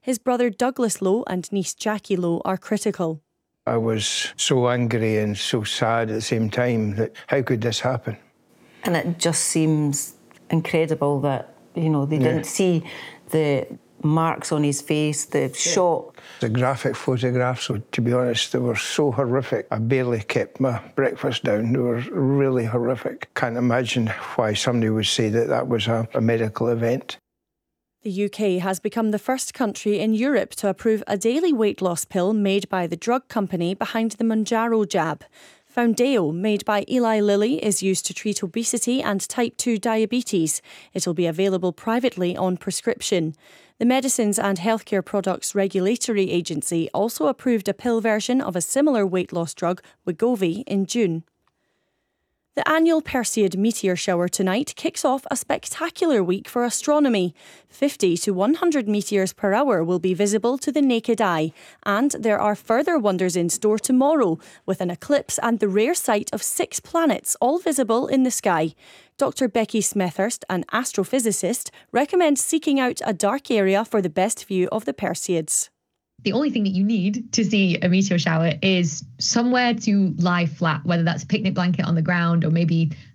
His brother Douglas Lowe and niece Jackie Lowe are critical. I was so angry and so sad at the same time that how could this happen? And it just seems incredible that, they didn't see the marks on his face, the shock. The graphic photographs, to be honest, they were so horrific. I barely kept my breakfast down. They were really horrific. Can't imagine why somebody would say that that was a medical event. The UK has become the first country in Europe to approve a daily weight loss pill made by the drug company behind the Mounjaro jab. Foundayo, made by Eli Lilly, is used to treat obesity and type 2 diabetes. It'll be available privately on prescription. The Medicines and Healthcare Products Regulatory Agency also approved a pill version of a similar weight loss drug, Wegovy, in June. The annual Perseid meteor shower tonight kicks off a spectacular week for astronomy. 50 to 100 meteors per hour will be visible to the naked eye. And there are further wonders in store tomorrow, with an eclipse and the rare sight of 6 planets all visible in the sky. Dr. Becky Smethurst, an astrophysicist, recommends seeking out a dark area for the best view of the Perseids. The only thing that you need to see a meteor shower is somewhere to lie flat, whether that's a picnic blanket on the ground or maybe